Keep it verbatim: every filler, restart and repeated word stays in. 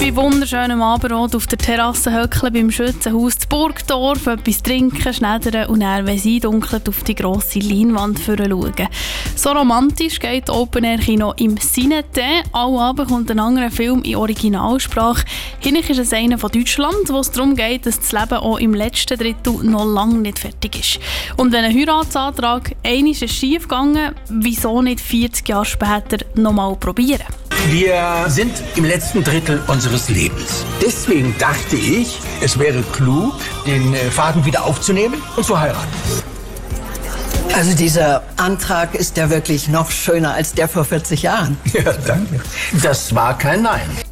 bei wunderschönem Abendrot auf der Terrasse hückeln beim Schützenhaus zu Burgdorf, etwas trinken, schneidern und dann, wenn sie dunkelt, auf die grosse Leinwand schauen. So romantisch geht Open Air Kino im Cinete. Alle Abend kommt ein anderer Film in Originalsprache. Hinterher ist es einer von Deutschland, wo es darum geht, dass das Leben auch im letzten Drittel noch lange nicht fertig ist. Und wenn ein Heiratsantrag einmal ist schief gegangen, wieso nicht vierzig Jahre später nochmal probieren? Wir sind im letzten Drittel unseres Lebens. Deswegen dachte ich, es wäre klug, den Faden wieder aufzunehmen und zu heiraten. Also dieser Antrag ist ja wirklich noch schöner als der vor vierzig Jahren. Ja, danke. Das war kein Nein.